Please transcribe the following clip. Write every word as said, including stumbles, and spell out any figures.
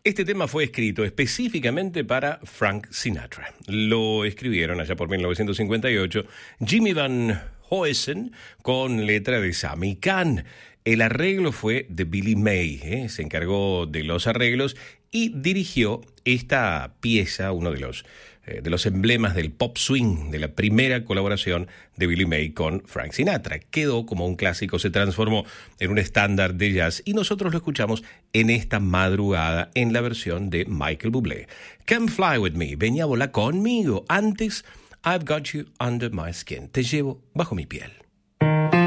Este tema fue escrito específicamente para Frank Sinatra. Lo escribieron allá por mil novecientos cincuenta y ocho Jimmy Van Heusen con letra de Sammy Cahn. El arreglo fue de Billy May, ¿eh? Se encargó de los arreglos y dirigió esta pieza, uno de los, eh, de los emblemas del pop swing, de la primera colaboración de Billy May con Frank Sinatra. Quedó como un clásico, se transformó en un estándar de jazz y nosotros lo escuchamos en esta madrugada en la versión de Michael Bublé. Come Fly With Me, ven a volar conmigo. Antes, I've Got You Under My Skin, te llevo bajo mi piel.